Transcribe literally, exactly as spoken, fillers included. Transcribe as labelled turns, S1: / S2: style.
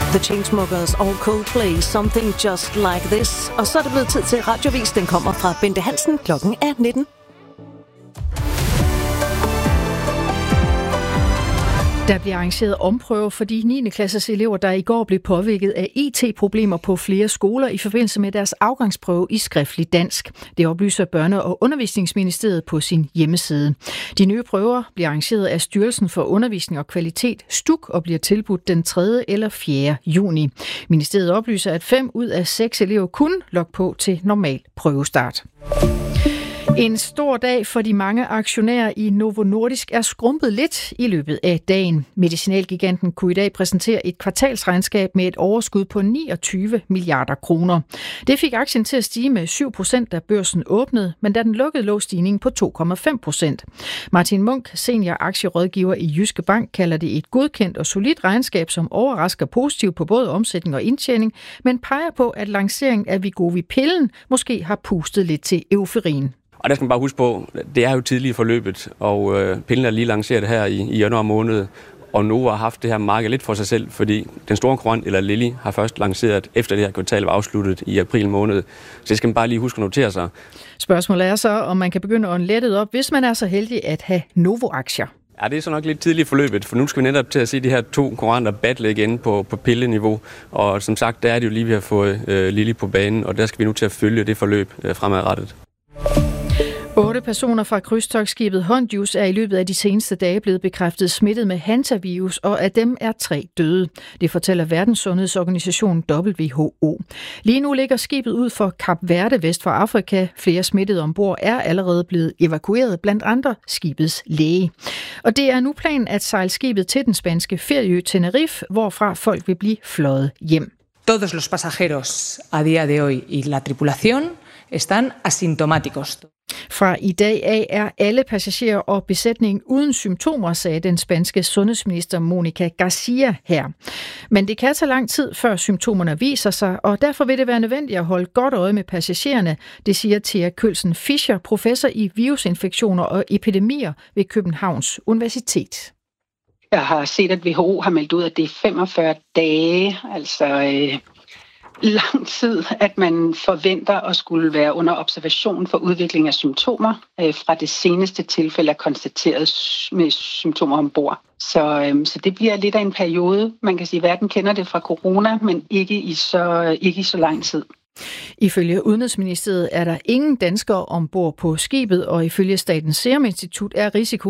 S1: The Chainsmokers og Coldplay, Something Just Like This. Og så er det blevet tid til Radiovis. Den kommer fra Bente Hansen. Klokken er nitten.
S2: Der bliver arrangeret omprøve for de niende klasses elever, der i går blev påvirket af I T-problemer på flere skoler i forbindelse med deres afgangsprøve i skriftlig dansk. Det oplyser Børne- og Undervisningsministeriet på sin hjemmeside. De nye prøver bliver arrangeret af Styrelsen for Undervisning og Kvalitet, STUK, og bliver tilbudt den tredje eller fjerde juni. Ministeriet oplyser, at fem ud af seks elever kunne logge på til normal prøvestart. En stor dag for de mange aktionærer i Novo Nordisk er skrumpet lidt i løbet af dagen. Medicinalgiganten kunne i dag præsentere et kvartalsregnskab med et overskud på niogtyve milliarder kroner. Det fik aktien til at stige med syv procent, da børsen åbnede, men da den lukkede, lå stigningen på to komma fem procent. Martin Munk, senior aktierådgiver i Jyske Bank, kalder det et godkendt og solidt regnskab, som overrasker positivt på både omsætning og indtjening, men peger på, at lanceringen af Wegovy-pillen måske har pustet lidt til euforien.
S3: Og der skal man bare huske på, det er jo tidligt i forløbet, og øh, pillen er lige lanceret her i, i januar måned, og Novo har haft det her marked lidt for sig selv, fordi den store konkurrent, eller Lilly, har først lanceret efter det her kvartal var afsluttet i april måned. Så det skal man bare lige huske at notere sig.
S2: Spørgsmålet er så, om man kan begynde at ånde lettet op, hvis man er så heldig at have Novo-aktier.
S3: Ja, det er så nok lidt tidligt i forløbet, for nu skal vi netop til at se de her to konkurrenter battle igen på, på pilleniveau. Og som sagt, der er det jo lige, vi har fået øh, Lilly på banen, og der skal vi nu til at følge det forløb øh, fremadrettet.
S2: Otte personer fra krydstogtskibet Hondius er i løbet af de seneste dage blevet bekræftet smittet med hantavirus, og af dem er tre døde. Det fortæller Verdenssundhedsorganisationen W H O. Lige nu ligger skibet ud for Kap Verde vest for Afrika. Flere smittede ombord er allerede blevet evakueret, blandt andre skibets læge. Og det er nu planen at sejle skibet til den spanske ferieø Tenerife, hvorfra folk vil blive fløjet hjem.
S4: Todos los pasajeros a día de hoy y la tripulación están asintomáticos.
S2: Fra i dag af er alle passagerer og besætning uden symptomer, sagde den spanske sundhedsminister Monica Garcia her. Men det kan tage lang tid, før symptomerne viser sig, og derfor vil det være nødvendigt at holde godt øje med passagererne. Det siger Thea Kølsen Fischer, professor i virusinfektioner og epidemier ved Københavns Universitet.
S5: Jeg har set, at W H O har meldt ud, at det er femogfyrre dage, altså øh, lang tid, at man forventer at skulle være under observation for udvikling af symptomer øh, fra det seneste tilfælde er konstateret med symptomer ombord. Så, øh, så det bliver lidt af en periode. Man kan sige, at verden kender det fra corona, men ikke i så, ikke i så lang tid.
S2: Ifølge Udenrigsministeriet er der ingen danskere ombord på skibet, og ifølge Statens Serum Institut er risiko